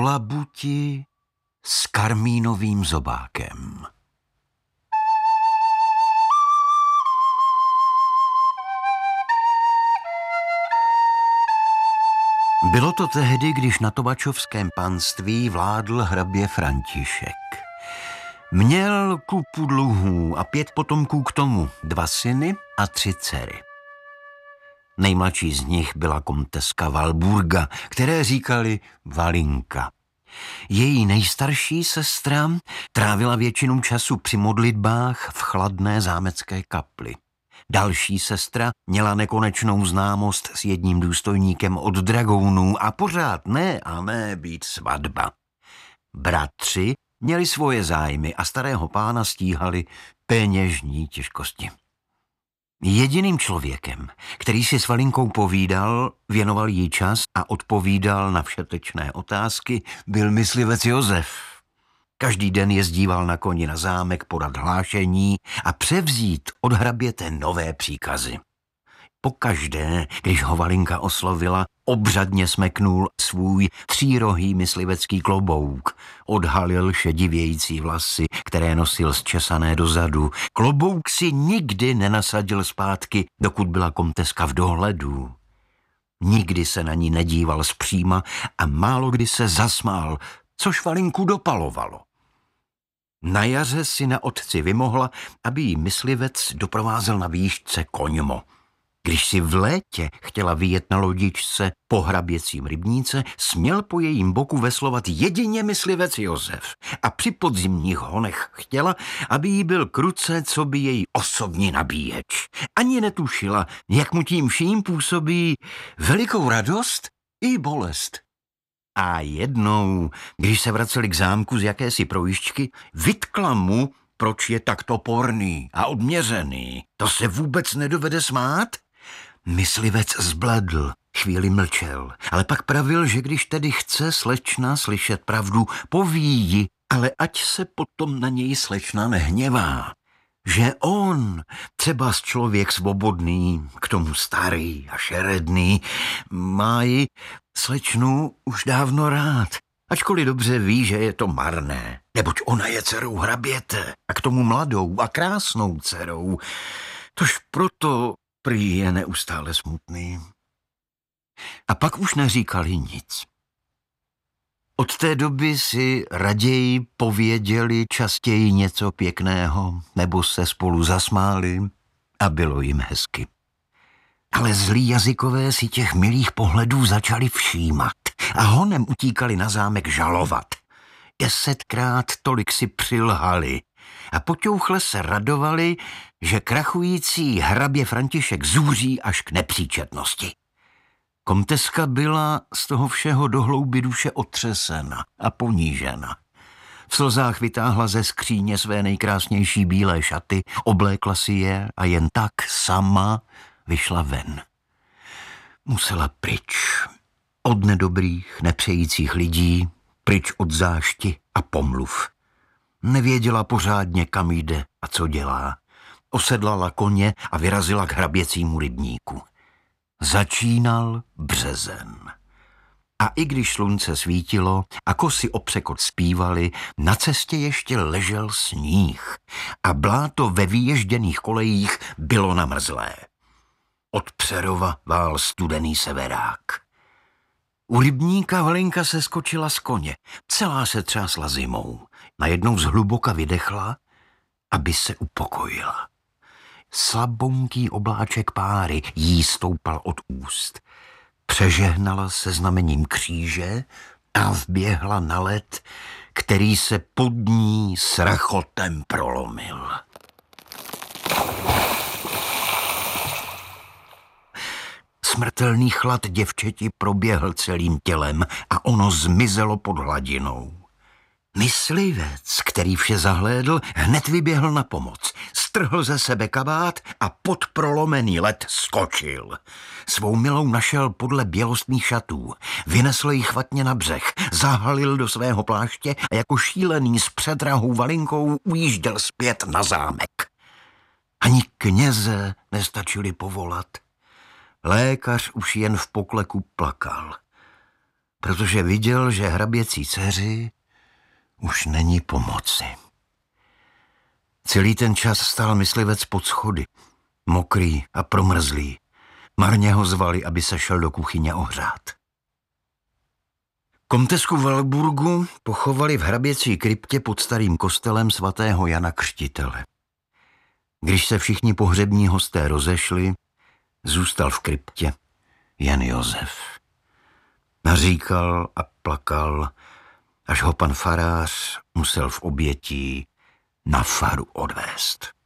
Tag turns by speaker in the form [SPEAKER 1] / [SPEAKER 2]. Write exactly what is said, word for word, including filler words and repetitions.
[SPEAKER 1] labuti s karmínovým zobákem. Bylo to tehdy, když na Tobačovském panství vládl hrabě František. Měl kupu dluhů a pět potomků k tomu, dva syny a tři dcery. Nejmladší z nich byla komteska Walburga, které říkali Valinka. Její nejstarší sestra trávila většinu času při modlitbách v chladné zámecké kapli. Další sestra měla nekonečnou známost s jedním důstojníkem od dragounů a pořád ne a ne být svatba. Bratři měli svoje zájmy a starého pána stíhali peněžní těžkosti. Jediným člověkem, který si s Valinkou povídal, věnoval jí čas a odpovídal na všetečné otázky, byl myslivec Josef. Každý den jezdíval na koni na zámek podat hlášení a převzít od hraběte nové příkazy. Pokaždé, když ho Valinka oslovila, obřadně smeknul svůj třírohý myslivecký klobouk. Odhalil šedivějící vlasy, které nosil zčesané dozadu. Klobouk si nikdy nenasadil zpátky, dokud byla komteska v dohledu. Nikdy se na ní nedíval zpříma a málo kdy se zasmál, což Valinku dopalovalo. Na jaře si na otci vymohla, aby jí myslivec doprovázel na výšce koňmo. Když si v létě chtěla vyjet na lodičce po hraběcím rybníce, směl po jejím boku veslovat jedině myslivec Josef a při podzimních honech chtěla, aby jí byl kruce, co by její osobní nabíječ. Ani netušila, jak mu tím vším působí velikou radost i bolest. A jednou, když se vraceli k zámku z jakési projížďky, vytkla mu, proč je tak toporný a odměřený. To se vůbec nedovede smát? Myslivec zbledl, chvíli mlčel, ale pak pravil, že když tedy chce slečna slyšet pravdu, poví ji, ale ať se potom na něj slečna nehněvá. Že on, třeba člověk svobodný, k tomu starý a šeredný, má ji slečnu už dávno rád. Ačkoliv dobře ví, že je to marné, neboť ona je dcerou hraběte a k tomu mladou a krásnou dcerou. Tož proto prý je neustále smutný. A pak už neříkali nic. Od té doby si raději pověděli častěji něco pěkného, nebo se spolu zasmáli a bylo jim hezky. Ale zlí jazykové si těch milých pohledů začali všímat a honem utíkali na zámek žalovat. Desetkrát tolik si přilhali a poťouchle se radovali, že krachující hrabě František zůří až k nepříčetnosti. Komteska byla z toho všeho do hloubi duše otřesena a ponížena. V slzách vytáhla ze skříně své nejkrásnější bílé šaty, oblékla si je a jen tak sama vyšla ven. Musela pryč. Od nedobrých, nepřejících lidí, pryč od zášti a pomluv. Nevěděla pořádně, kam jde a co dělá. Osedlala koně a vyrazila k hraběcímu rybníku. Začínal březen. A i když slunce svítilo a kosy o překot zpívaly, na cestě ještě ležel sníh a bláto ve vyježděných kolejích bylo namrzlé. Od Přerova vál studený severák. U rybníka Valinka se skočila z koně, celá se třásla zimou. Najednou zhluboka vydechla, aby se upokojila. Slabonký obláček páry jí stoupal od úst. Přežehnala se znamením kříže a vběhla na led, který se pod ní s rachotem prolomil. Smrtelný chlad děvčeti proběhl celým tělem a ono zmizelo pod hladinou. Myslivec, který vše zahlédl, hned vyběhl na pomoc. Strhl ze sebe kabát a pod prolomený led skočil. Svou milou našel podle bělostných šatů. Vynesl ji chvatně na břeh, zahalil do svého pláště a jako šílený s předrahou Valinkou ujížděl zpět na zámek. Ani kněze nestačili povolat. Lékař už jen v pokleku plakal. protože viděl, že hraběcí dceři už není pomoci. Celý ten čas stál myslivec pod schody, mokrý a promrzlý. Marně ho zvali, aby se šel do kuchyně ohřát. Komtesku Walburgu pochovali v hraběcí kryptě pod starým kostelem svatého Jana Křtitele. Když se všichni pohřební hosté rozešli, zůstal v kryptě jen Josef. Naříkal a plakal, až ho pan farář musel v obětí na faru odvést.